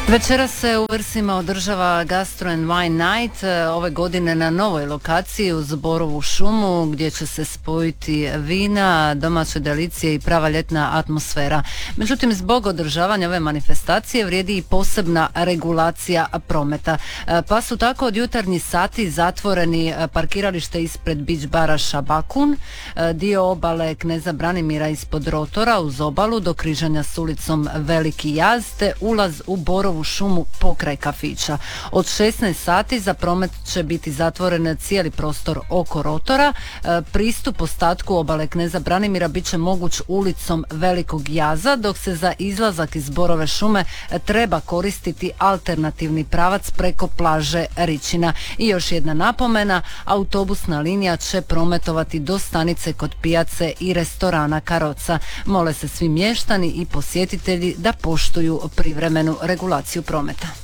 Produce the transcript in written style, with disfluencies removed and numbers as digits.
Večeras se u Vrsima održava Gastro and Wine Night, ove godine na novoj lokaciji uz Borovu šumu gdje će se spojiti vina, domaće delicije i prava ljetna atmosfera. Međutim, zbog održavanja ove manifestacije vrijedi i posebna regulacija prometa. Pa su tako od jutarnjih sati zatvoreni parkiralište ispred beach bara Šabakun, dio obale Kneza Branimira ispod rotora uz obalu do križanja s ulicom Veliki Jaz te ulaz u Borovu šumu pokraj kafića. Od 16 sati za promet će biti zatvoren cijeli prostor oko rotora. Pristup ostatku obale Kneza Branimira bit će moguć ulicom Velikog Jaza, dok se za izlazak iz Borove šume treba koristiti alternativni pravac preko plaže Ričina. I još jedna napomena, autobusna linija će prometovati do stanice kod pijace i restorana Karoca. Mole se svi mještani i posjetitelji da poštuju privremenu regulaciju prometa.